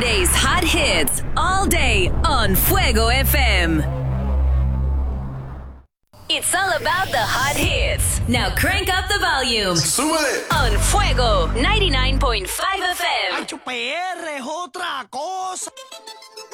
Friday's hot hits all day on Fuego FM. It's all about the hot hits. Now crank up the volume. ¡Súbele! On Fuego 99.5 FM. ¡Ay, PR es otra cosa!